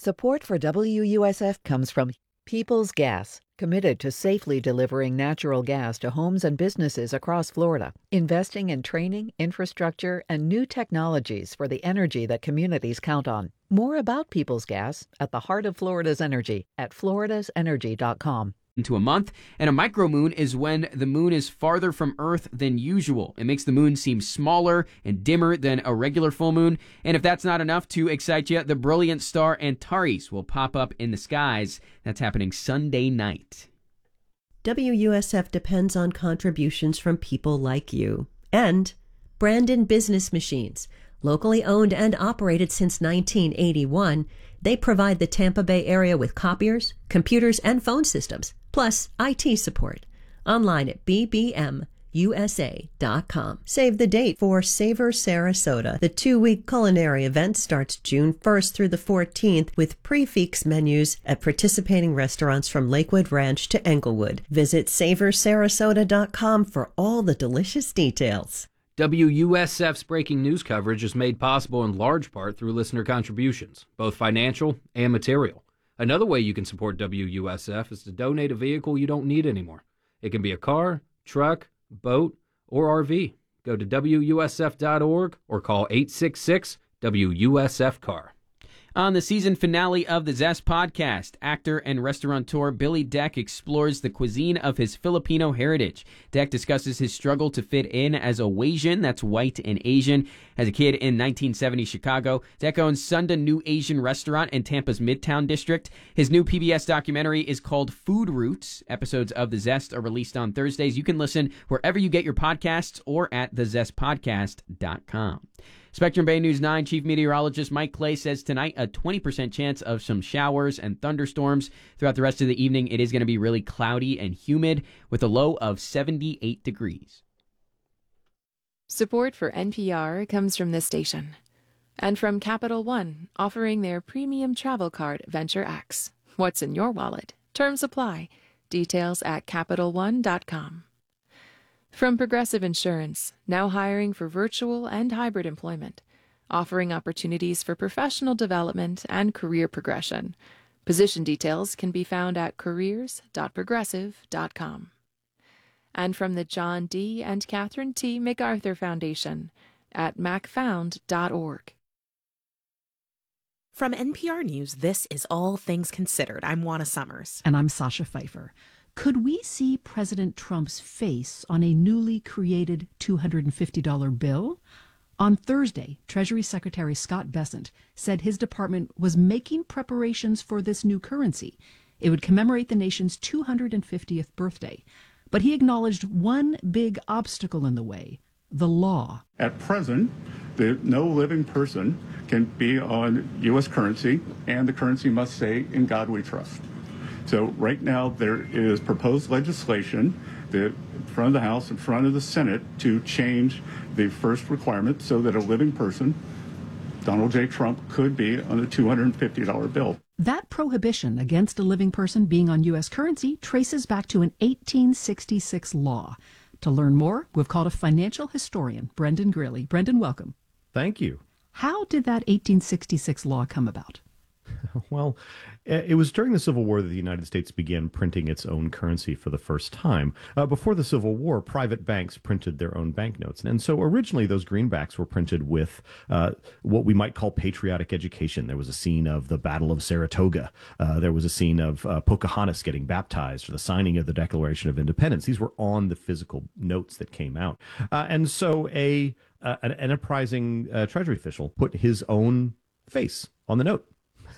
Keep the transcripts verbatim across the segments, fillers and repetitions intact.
Support for W U S F comes from Peoples Gas, committed to safely delivering natural gas to homes and businesses across Florida, investing in training, infrastructure, and new technologies for the energy that communities count on. More about Peoples Gas at the heart of Florida's energy at floridas energy dot com. Into a month, and a micromoon is when the moon is farther from Earth than usual. It makes the moon seem smaller and dimmer than a regular full moon. And if that's not enough to excite you, the brilliant star Antares will pop up in the skies. That's happening Sunday night. W U S F depends on contributions from people like you. And Brandon Business Machines. Locally owned and operated since nineteen eighty-one, they provide the Tampa Bay area with copiers, computers, and phone systems, plus I T support. Online at b b m u s a dot com. Save the date for Savor Sarasota. The two-week culinary event starts June first through the fourteenth with prix fixe menus at participating restaurants from Lakewood Ranch to Englewood. Visit savor sarasota dot com for all the delicious details. W U S F's breaking news coverage is made possible in large part through listener contributions, both financial and material. Another way you can support W U S F is to donate a vehicle you don't need anymore. It can be a car, truck, boat, or R V. Go to W U S F dot org or call eight six six W U S F car. On the season finale of the Zest podcast, actor and restaurateur Billy Deck explores the cuisine of his Filipino heritage. Deck discusses his struggle to fit in as a Wasian, that's white and Asian. As a kid in nineteen seventy Chicago, Deck owns Sunda New Asian Restaurant in Tampa's Midtown District. His new P B S documentary is called Food Roots. Episodes of The Zest are released on Thursdays. You can listen wherever you get your podcasts or at the zest podcast dot com. Spectrum Bay News nine Chief Meteorologist Mike Clay says tonight a twenty percent chance of some showers and thunderstorms. Throughout the rest of the evening, it is going to be really cloudy and humid with a low of seventy-eight degrees. Support for N P R comes from this station and from Capital One, offering their premium travel card Venture X. What's in your wallet? Terms apply. Details at capital one dot com. From Progressive Insurance, now hiring for virtual and hybrid employment, offering opportunities for professional development and career progression. Position details can be found at careers dot progressive dot com. And from the John D. and Catherine T. MacArthur Foundation at mac found dot org. From N P R News, this is All Things Considered. I'm Juana Summers. And I'm Sasha Pfeiffer. Could we see President Trump's face on a newly created two hundred fifty dollar bill? On Thursday, Treasury Secretary Scott Bessent said his department was making preparations for this new currency. It would commemorate the nation's two hundred fiftieth birthday. But he acknowledged one big obstacle in the way, the law. At present, the, no living person can be on U S currency, and the currency must say, "In God we trust." So right now there is proposed legislation that in front of the House, in front of the Senate, to change the first requirement so that a living person, Donald J. Trump, could be on a two hundred fifty dollar bill. That prohibition against a living person being on U S currency traces back to an eighteen sixty-six law. To learn more, we've called a financial historian, Brendan Greeley. Brendan, welcome. Thank you. How did that eighteen sixty-six law come about? Well, it was during the Civil War that the United States began printing its own currency for the first time. Uh, before the Civil War, private banks printed their own banknotes. And so originally those greenbacks were printed with uh, what we might call patriotic education. There was a scene of the Battle of Saratoga. Uh, there was a scene of uh, Pocahontas getting baptized or the signing of the Declaration of Independence. These were on the physical notes that came out. Uh, and so a uh, an enterprising uh, Treasury official put his own face on the note.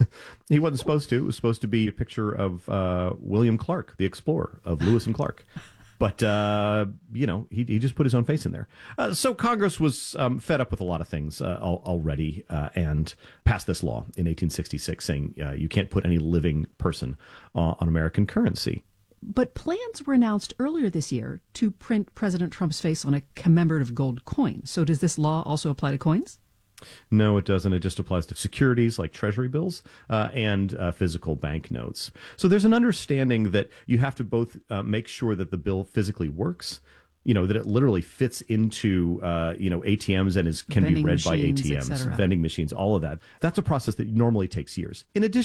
He wasn't supposed to. It was supposed to be a picture of uh, William Clark, the explorer of Lewis and Clark. But, uh, you know, he, he just put his own face in there. Uh, so Congress was um, fed up with a lot of things uh, al- already uh, and passed this law in eighteen sixty-six saying uh, you can't put any living person uh, on American currency. But plans were announced earlier this year to print President Trump's face on a commemorative gold coin. So does this law also apply to coins? No, it doesn't. It just applies to securities like treasury bills uh, and uh, physical banknotes. So there's an understanding that you have to both uh, make sure that the bill physically works, you know, that it literally fits into, uh, you know, A T Ms and is can vending be read by machines, A T Ms, et cetera. vending machines, all of that. That's a process that normally takes years. In addition,